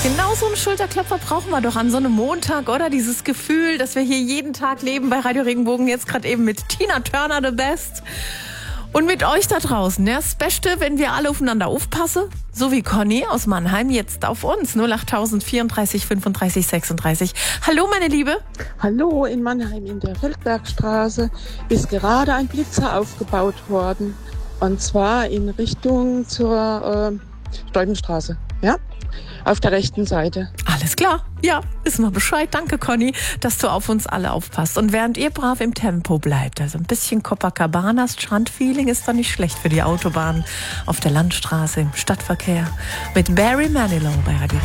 Genau so einen Schulterklopfer brauchen wir doch an so einem Montag, oder? Dieses Gefühl, dass wir hier jeden Tag leben bei Radio Regenbogen, jetzt gerade eben mit Tina Turner the Best. Und mit euch da draußen, ja, das Beste, wenn wir alle aufeinander aufpassen, so wie Conny aus Mannheim jetzt auf uns, 08000 34 35 36. Hallo meine Liebe. Hallo, in Mannheim in der Feldbergstraße ist gerade ein Blitzer aufgebaut worden. Und zwar in Richtung zur Stolpenstraße, ja? Auf der rechten Seite. Alles klar. Ja, wissen wir Bescheid. Danke, Conny, dass du auf uns alle aufpasst. Und während ihr brav im Tempo bleibt, also ein bisschen Copacabana Strandfeeling ist doch nicht schlecht für die Autobahn auf der Landstraße, im Stadtverkehr. Mit Barry Manilow bei Radio